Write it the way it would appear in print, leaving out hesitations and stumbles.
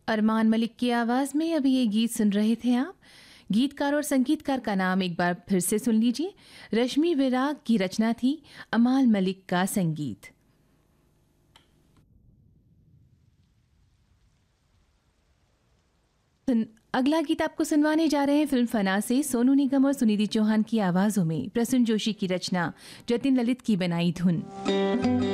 अरमान मलिक की आवाज़ में अभी ये गीत सुन रहे थे आप। गीतकार और संगीतकार का नाम एक बार फिर से सुन लीजिए। रश्मि विराग की रचना थी, अमाल मलिक का संगीत। अगला गीत आपको सुनवाने जा रहे हैं फिल्म फना से। सोनू निगम और सुनिधि चौहान की आवाज़ों में प्रसून जोशी की रचना, जतिन ललित की बनाई धुन।